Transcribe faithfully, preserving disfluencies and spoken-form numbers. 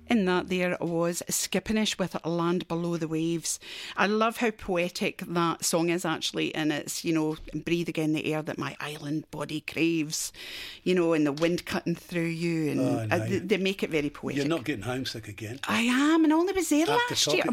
And that there was Skippinish with Land Below the Waves. I love how poetic that song is actually, and it's, you know, breathe again the air that my island body craves, you know, and the wind cutting through you, and oh, no. uh, they, they make it very poetic. You're not getting homesick again? I am, and I only was there After last year.